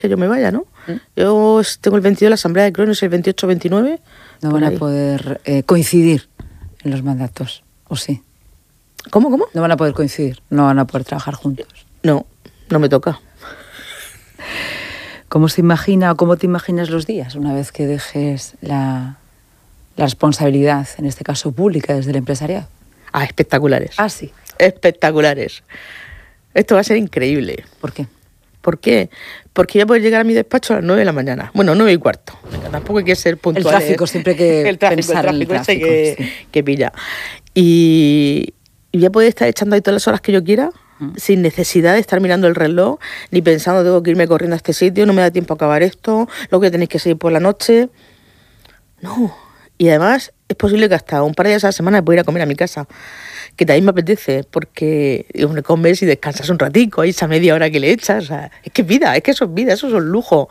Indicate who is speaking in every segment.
Speaker 1: que yo me vaya, ¿no? Yo tengo el 22 la asamblea de Cronos, el 28-29.
Speaker 2: No van a poder coincidir en los mandatos, ¿o sí?
Speaker 1: ¿Cómo?
Speaker 2: No van a poder coincidir, no van a poder trabajar juntos.
Speaker 1: No me toca.
Speaker 2: ¿Cómo se imagina o cómo te imaginas los días una vez que dejes la responsabilidad, en este caso pública, desde el empresariado?
Speaker 1: Espectaculares.
Speaker 2: Sí.
Speaker 1: Espectaculares. Esto va a ser increíble.
Speaker 2: ¿Por qué?
Speaker 1: ¿Por qué? Porque ya puedo llegar a mi despacho a las 9 de la mañana. Bueno, 9:15. Tampoco hay que ser puntual.
Speaker 2: El tráfico, siempre que
Speaker 1: el tráfico que pilla. Y ya puedo estar echando ahí todas las horas que yo quiera, sin necesidad de estar mirando el reloj, ni pensando tengo que irme corriendo a este sitio, no me da tiempo a acabar esto, luego que tenéis que seguir por la noche. No. Y además es posible que hasta un par de días a la semana pueda ir a comer a mi casa, que también me apetece, porque hombre, comes y descansas un ratico, ahí esa media hora que le echas. O sea, es que vida, es que eso es vida, eso es un lujo.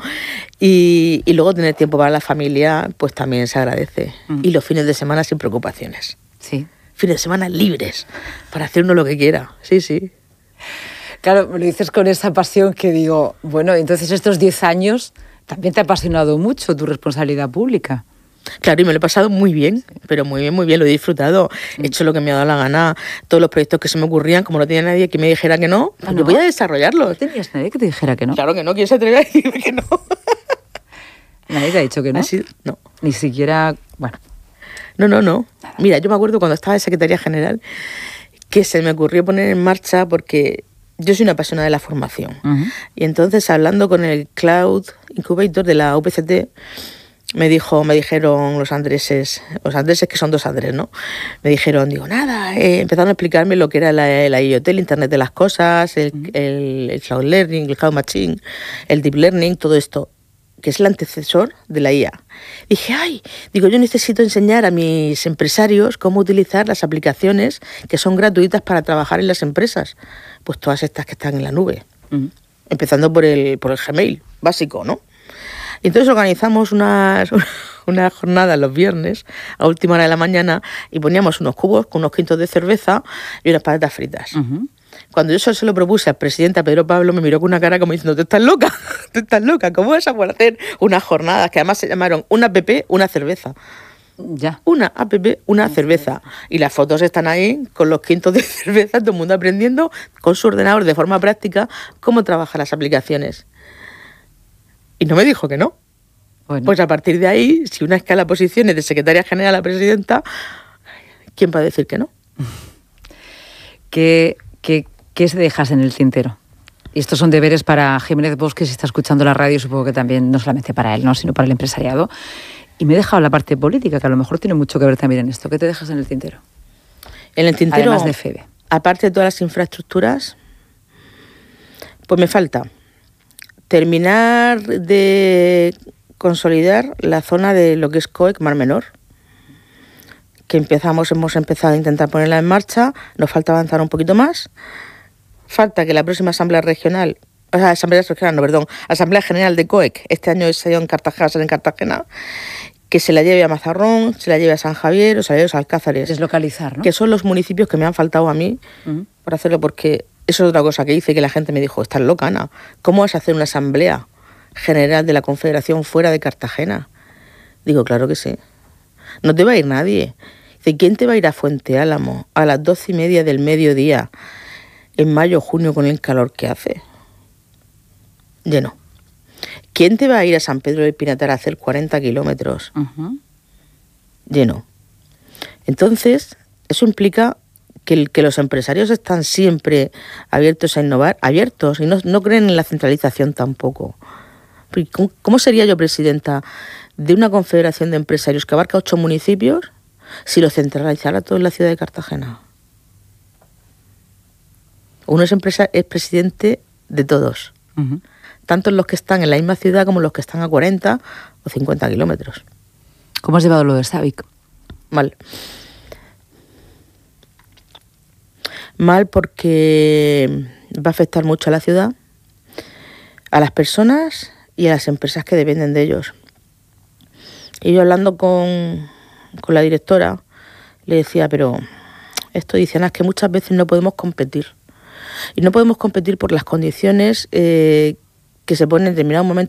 Speaker 1: Y luego tener tiempo para la familia, pues también se agradece. Y los fines de semana sin preocupaciones.
Speaker 2: Sí.
Speaker 1: Fines de semana libres, para hacer uno lo que quiera. Sí.
Speaker 2: Claro, me lo dices con esa pasión que digo, bueno, entonces estos 10 años también te ha apasionado mucho tu responsabilidad pública.
Speaker 1: Claro, y me lo he pasado muy bien, pero muy bien, lo he disfrutado. He hecho lo que me ha dado la gana, todos los proyectos que se me ocurrían, como no tenía nadie que me dijera que no, pues yo voy a desarrollarlos.
Speaker 2: ¿No tenías nadie que te dijera que no?
Speaker 1: Claro que no, ¿quién se atreve a decirme que no?
Speaker 2: ¿Nadie te ha dicho que no?
Speaker 1: No.
Speaker 2: Ni siquiera, bueno.
Speaker 1: No. Nada. Mira, yo me acuerdo cuando estaba de secretaria general que se me ocurrió poner en marcha porque yo soy una apasionada de la formación. Y entonces, hablando con el Cloud Incubator de la UPCT, me dijeron los andreses que son 2 Andrés, ¿no? Me dijeron, empezaron a explicarme lo que era la IoT, el Internet de las Cosas, el Cloud Learning, el Cloud Machine, el Deep Learning, todo esto, que es el antecesor de la IA. Dije, yo necesito enseñar a mis empresarios cómo utilizar las aplicaciones que son gratuitas para trabajar en las empresas. Pues todas estas que están en la nube. Empezando por el Gmail, básico, ¿no? Y entonces organizamos una jornada los viernes a última hora de la mañana y poníamos unos cubos con unos quintos de cerveza y unas patatas fritas. Cuando yo se lo propuse al presidente, a Pedro Pablo, me miró con una cara como diciendo, ¿tú estás loca? ¿Cómo vas a poder hacer unas jornadas que además se llamaron una app, una cerveza?
Speaker 2: Ya.
Speaker 1: Una app, una cerveza. Y las fotos están ahí con los quintos de cerveza, todo el mundo aprendiendo con su ordenador de forma práctica cómo trabajar las aplicaciones. Y no me dijo que no. Bueno. Pues a partir de ahí, si una escala posiciones de secretaria general a presidenta, ¿quién va a decir que no?
Speaker 2: ¿Qué se dejas en el tintero? Y estos son deberes para Jiménez Bosque, si está escuchando la radio, supongo que también, no solamente para él, ¿no?, sino para el empresariado. Y me he dejado la parte política, que a lo mejor tiene mucho que ver también en esto. ¿Qué te dejas en el tintero?
Speaker 1: En el tintero,
Speaker 2: además de FEBE.
Speaker 1: Aparte de todas las infraestructuras, pues me falta terminar de consolidar la zona de lo que es COEC Mar Menor, que hemos empezado a intentar ponerla en marcha, nos falta avanzar un poquito más, falta que la próxima Asamblea General de COEC, este año es en Cartagena, que se la lleve a Mazarrón, se la lleve a San Javier o se la lleve a Alcázares.
Speaker 2: Deslocalizar, ¿no?
Speaker 1: Que son los municipios que me han faltado a mí para hacerlo, porque eso es otra cosa que hice, que la gente me dijo, estás loca, Ana, ¿cómo vas a hacer una Asamblea General de la Confederación fuera de Cartagena? Digo, claro que sí. No te va a ir nadie. Dice, ¿quién te va a ir a Fuente Álamo a las 12:30 del mediodía en mayo o junio con el calor que hace? Lleno. ¿Quién te va a ir a San Pedro del Pinatar a hacer 40 kilómetros? Lleno. Entonces, eso implica que los empresarios están siempre abiertos a innovar, abiertos, y no creen en la centralización tampoco. ¿Cómo sería yo presidenta de una confederación de empresarios que abarca 8 municipios si lo centralizara todo en la ciudad de Cartagena? Uno es presidente de todos, tanto los que están en la misma ciudad como los que están a 40 o 50 kilómetros.
Speaker 2: ¿Cómo has llevado lo de Savic?
Speaker 1: Mal porque va a afectar mucho a la ciudad, a las personas y a las empresas que dependen de ellos. Y yo hablando con la directora, le decía, pero esto dicen es que muchas veces no podemos competir. Y no podemos competir por las condiciones que que se pone en determinado momento